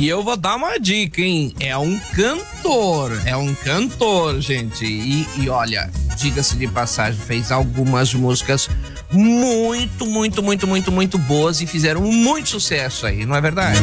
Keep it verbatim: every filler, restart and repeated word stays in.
E eu vou dar uma dica, hein? É um cantor, é um cantor, gente. E, e olha, diga-se de passagem, fez algumas músicas muito, muito, muito, muito, muito boas e fizeram muito sucesso aí, não é verdade?